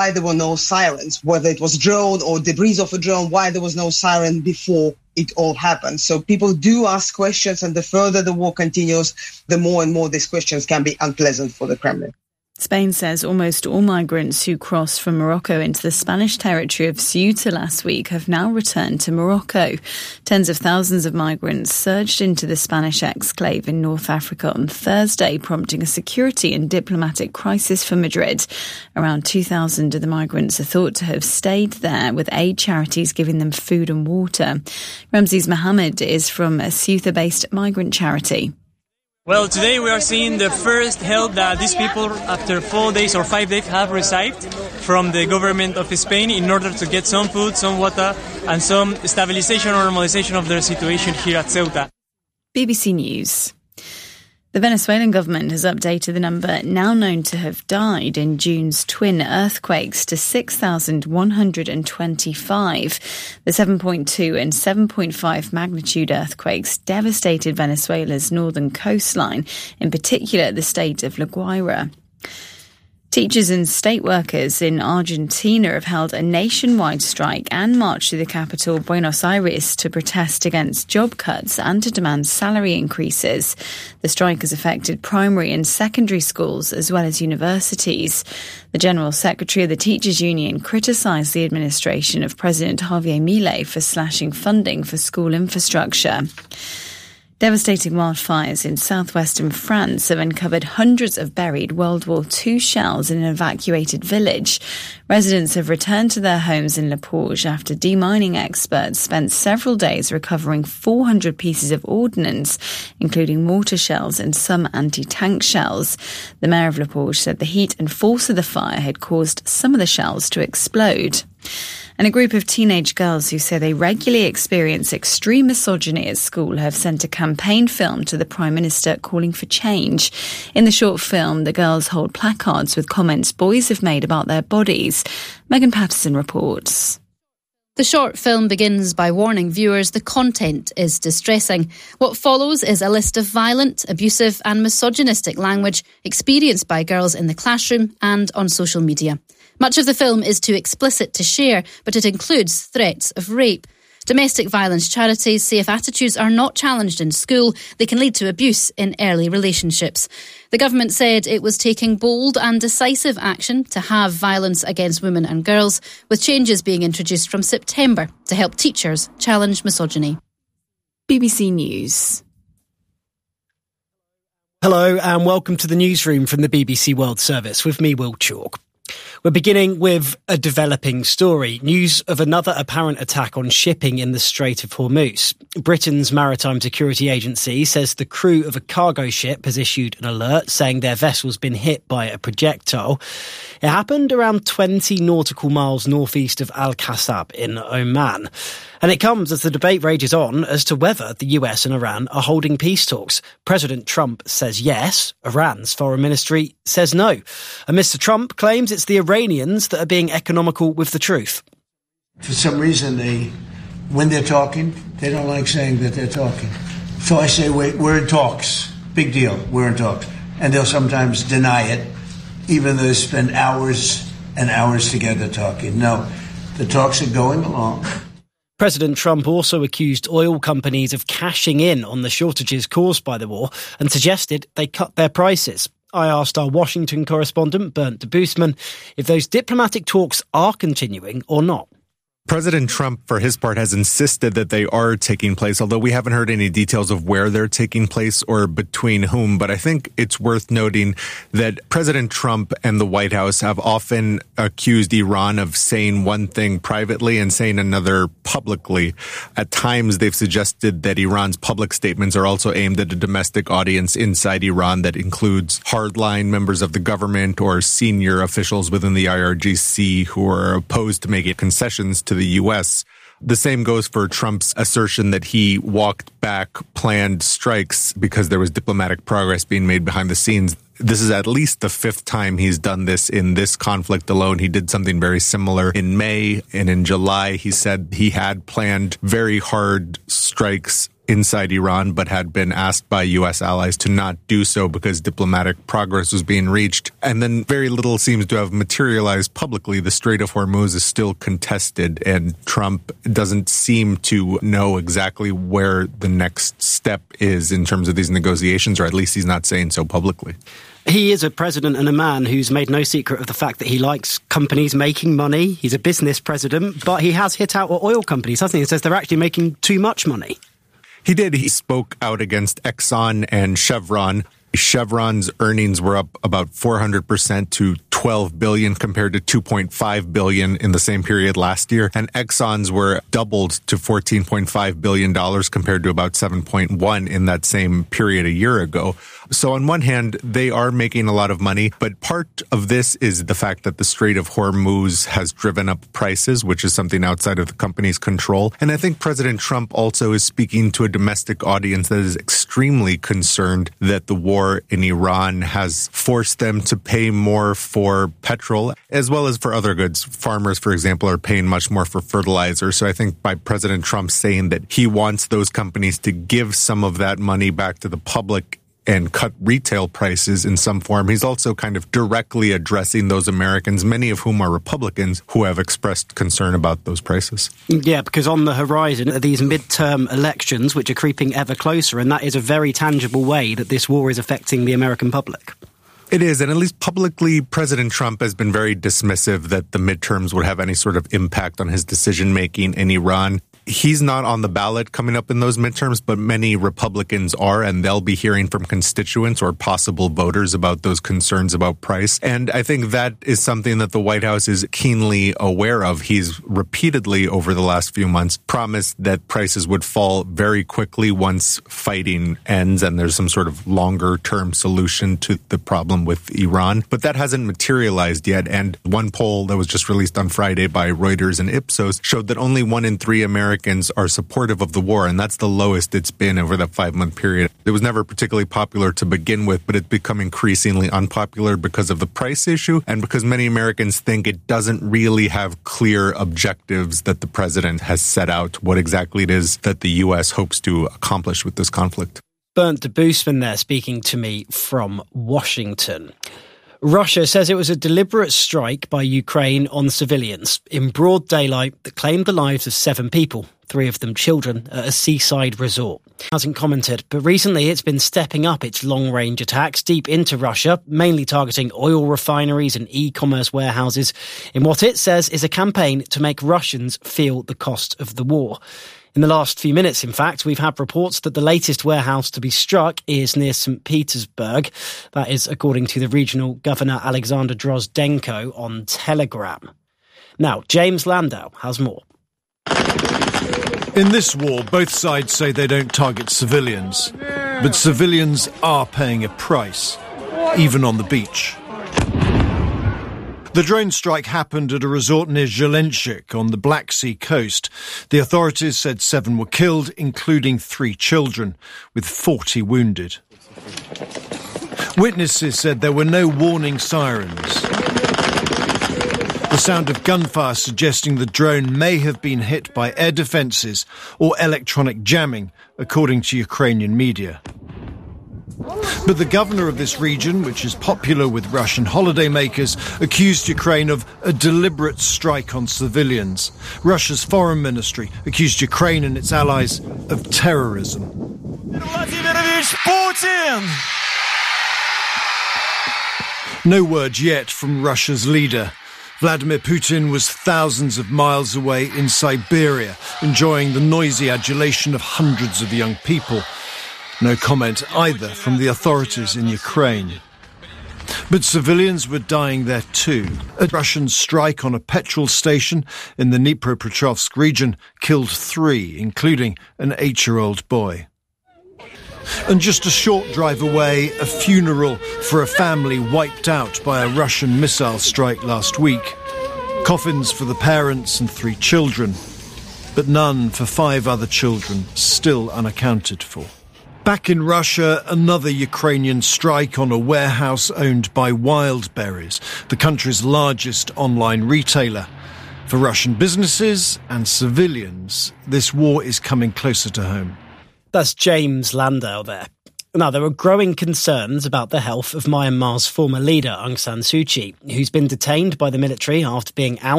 why there were no sirens, whether it was drone or debris of a drone, why there was no siren before it all happened. So people do ask questions, and the further the war continues, the more and more these questions can be unpleasant for the Kremlin. Spain says almost all migrants who crossed from Morocco into the Spanish territory of Ceuta last week have now returned to Morocco. Tens of thousands of migrants surged into the Spanish exclave in North Africa on Thursday, prompting a security and diplomatic crisis for Madrid. Around 2,000 of the migrants are thought to have stayed there, with aid charities giving them food and water. Ramses Mohammed is from a Ceuta-based migrant charity. Well, today we are seeing the first help that these people, after 4 days or 5 days, have received from the government of Spain in order to get some food, some water, and some stabilization or normalization of their situation here at Ceuta. BBC News. The Venezuelan government has updated the number now known to have died in June's twin earthquakes to 6,125. The 7.2 and 7.5 magnitude earthquakes devastated Venezuela's northern coastline, in particular the state of La Guaira. Teachers and state workers in Argentina have held a nationwide strike and marched through the capital, Buenos Aires, to protest against job cuts and to demand salary increases. The strike has affected primary and secondary schools as well as universities. The General Secretary of the Teachers' Union criticised the administration of President Javier Milei for slashing funding for school infrastructure. Devastating wildfires in southwestern France have uncovered hundreds of buried World War II shells in an evacuated village. Residents have returned to their homes in Le Porge after demining experts spent several days recovering 400 pieces of ordnance, including mortar shells and some anti-tank shells. The mayor of Le Porge said the heat and force of the fire had caused some of the shells to explode. And a group of teenage girls who say they regularly experience extreme misogyny at school have sent a campaign film to the Prime Minister calling for change. In the short film, the girls hold placards with comments boys have made about their bodies. Megan Patterson reports. The short film begins by warning viewers the content is distressing. What follows is a list of violent, abusive and misogynistic language experienced by girls in the classroom and on social media. Much of the film is too explicit to share, but it includes threats of rape. Domestic violence charities say if attitudes are not challenged in school, they can lead to abuse in early relationships. The government said it was taking bold and decisive action to have violence against women and girls, with changes being introduced from September to help teachers challenge misogyny. BBC News. Hello and welcome to the newsroom from the BBC World Service with me, Will Chalk. We're beginning with a developing story. News of another apparent attack on shipping in the Strait of Hormuz. Britain's Maritime Security Agency says the crew of a cargo ship has issued an alert saying their vessel's been hit by a projectile. It happened around 20 nautical miles northeast of Al-Qasab in Oman. And it comes as the debate rages on as to whether the US and Iran are holding peace talks. President Trump says yes. Iran's foreign ministry says no. And Mr. Trump claims it's the Iranians that are being economical with the truth. For some reason, when they're talking, they don't like saying that they're talking. So I say, wait, we're in talks. Big deal, we're in talks. And they'll sometimes deny it, even though they spend hours and hours together talking. No, the talks are going along. President Trump also accused oil companies of cashing in on the shortages caused by the war and suggested they cut their prices. I asked our Washington correspondent, Bernd de Boosman, if those diplomatic talks are continuing or not. President Trump, for his part, has insisted that they are taking place, although we haven't heard any details of where they're taking place or between whom. But I think it's worth noting that President Trump and the White House have often accused Iran of saying one thing privately and saying another publicly. At times, they've suggested that Iran's public statements are also aimed at a domestic audience inside Iran that includes hardline members of the government or senior officials within the IRGC who are opposed to making concessions to the U.S. The same goes for Trump's assertion that he walked back planned strikes because there was diplomatic progress being made behind the scenes. This is at least the fifth time he's done this in this conflict alone. He did something very similar in May, and in July he said he had planned very hard strikes inside Iran, but had been asked by U.S. allies to not do so because diplomatic progress was being reached. And then very little seems to have materialized publicly. The Strait of Hormuz is still contested, and Trump doesn't seem to know exactly where the next step is in terms of these negotiations, or at least he's not saying so publicly. He is a president and a man who's made no secret of the fact that he likes companies making money. He's a business president, but he has hit out at oil companies, hasn't he? He says they're actually making too much money. He did. He spoke out against Exxon and Chevron. Chevron's earnings were up about 400% to $12 billion compared to $2.5 billion in the same period last year. And Exxon's were doubled to $14.5 billion compared to about $7.1 in that same period a year ago. So on one hand, they are making a lot of money, but part of this is the fact that the Strait of Hormuz has driven up prices, which is something outside of the company's control. And I think President Trump also is speaking to a domestic audience that is extremely concerned that the war in Iran has forced them to pay more for petrol, as well as for other goods. Farmers, for example, are paying much more for fertilizer. So I think by President Trump saying that he wants those companies to give some of that money back to the public and cut retail prices in some form, he's also kind of directly addressing those Americans, many of whom are Republicans, who have expressed concern about those prices. Yeah, because on the horizon are these midterm elections, which are creeping ever closer, and that is a very tangible way that this war is affecting the American public. It is, and at least publicly, President Trump has been very dismissive that the midterms would have any sort of impact on his decision-making in Iran. He's not on the ballot coming up in those midterms, but many Republicans are, and they'll be hearing from constituents or possible voters about those concerns about price. And I think that is something that the White House is keenly aware of. He's repeatedly over the last few months promised that prices would fall very quickly once fighting ends and there's some sort of longer-term solution to the problem with Iran. But that hasn't materialized yet. And one poll that was just released on Friday by Reuters and Ipsos showed that only 1 in 3 Americans are supportive of the war, and that's the lowest it's been over that 5-month period. It was never particularly popular to begin with, but it's become increasingly unpopular because of the price issue and because many Americans think it doesn't really have clear objectives that the president has set out, what exactly it is that the U.S. hopes to accomplish with this conflict. Bernd de Boosman there speaking to me from Washington. Russia says it was a deliberate strike by Ukraine on civilians in broad daylight that claimed the lives of 7 people, 3 of them children, at a seaside resort. It hasn't commented, but recently it's been stepping up its long-range attacks deep into Russia, mainly targeting oil refineries and e-commerce warehouses, in what it says is a campaign to make Russians feel the cost of the war. In the last few minutes, in fact, we've had reports that the latest warehouse to be struck is near St. Petersburg. That is according to the regional governor Alexander Drozdenko on Telegram. Now, James Landau has more. In this war, both sides say they don't target civilians, but civilians are paying a price, even on the beach. The drone strike happened at a resort near Zelenchik on the Black Sea coast. The authorities said 7 were killed, including 3 children, with 40 wounded. Witnesses said there were no warning sirens. The sound of gunfire suggesting the drone may have been hit by air defences or electronic jamming, according to Ukrainian media. But the governor of this region, which is popular with Russian holidaymakers, accused Ukraine of a deliberate strike on civilians. Russia's foreign ministry accused Ukraine and its allies of terrorism. No word yet from Russia's leader. Vladimir Putin was thousands of miles away in Siberia, enjoying the noisy adulation of hundreds of young people. No comment either from the authorities in Ukraine. But civilians were dying there too. A Russian strike on a petrol station in the Dnipropetrovsk region killed 3, including an 8-year-old boy. And just a short drive away, a funeral for a family wiped out by a Russian missile strike last week. Coffins for the parents and 3 children, but none for 5 other children still unaccounted for. Back in Russia, another Ukrainian strike on a warehouse owned by Wildberries, the country's largest online retailer. For Russian businesses and civilians, this war is coming closer to home. That's James Landale there. Now, there are growing concerns about the health of Myanmar's former leader, Aung San Suu Kyi, who's been detained by the military after being out